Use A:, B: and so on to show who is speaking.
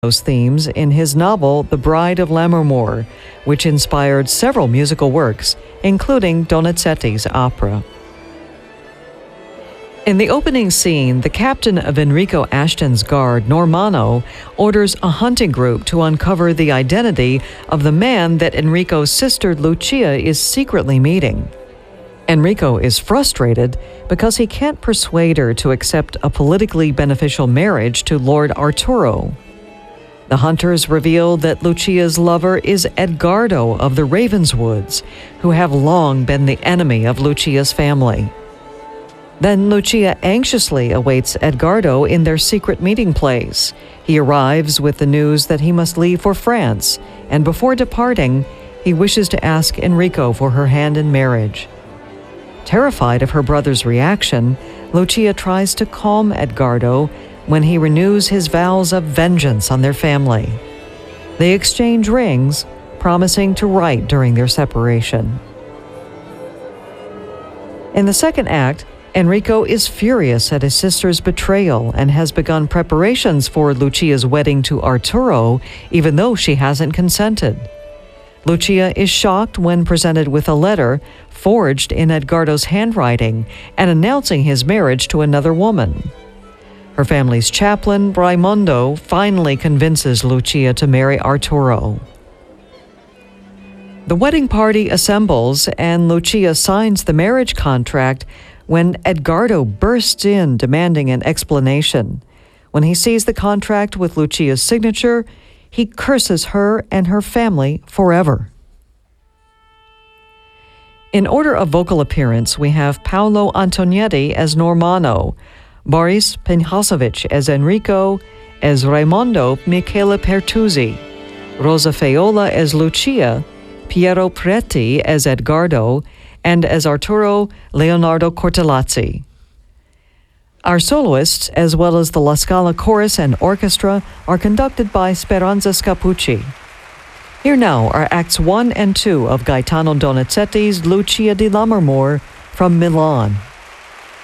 A: those themes in his novel The Bride of Lammermoor, which inspired several musical works, including Donizetti's opera. In the opening scene, the captain of Enrico Ashton's guard, Normanno, orders a hunting group to uncover the identity of the man that Enrico's sister Lucia is secretly meeting. Enrico is frustrated because he can't persuade her to accept a politically beneficial marriage to Lord Arturo. The hunters reveal that Lucia's lover is Edgardo of the Ravenswoods, who have long been the enemy of Lucia's family. Then Lucia anxiously awaits Edgardo in their secret meeting place. He arrives with the news that he must leave for France, and before departing, he wishes to ask Enrico for her hand in marriage. Terrified of her brother's reaction, Lucia tries to calm Edgardo when he renews his vows of vengeance on their family. They exchange rings, promising to write during their separation. In the second act, Enrico is furious at his sister's betrayal and has begun preparations for Lucia's wedding to Arturo, even though she hasn't consented. Lucia is shocked when presented with a letter forged in Edgardo's handwriting and announcing his marriage to another woman. Her family's chaplain, Raimondo, finally convinces Lucia to marry Arturo. The wedding party assembles and Lucia signs the marriage contract when Edgardo bursts in demanding an explanation. When he sees the contract with Lucia's signature, he curses her and her family forever. In order of vocal appearance, we have Paolo Antonietti as Normanno, Boris Penhasovich as Enrico, as Raimondo Michele Pertuzzi, Rosa Faiola as Lucia, Piero Preti as Edgardo, and as Arturo, Leonardo Cortellazzi. Our soloists, as well as the La Scala Chorus and Orchestra, are conducted by Speranza Scapucci. Here now are Acts 1 and 2 of Gaetano Donizetti's Lucia di Lammermoor from Milan.